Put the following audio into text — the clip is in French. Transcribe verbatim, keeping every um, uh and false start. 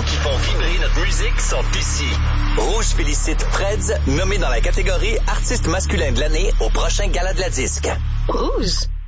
qui font vibrer notre musique sont ici. Rouge félicite Preds, nommé dans la catégorie Artiste masculin de l'année au prochain Gala de la Disque. Rouge.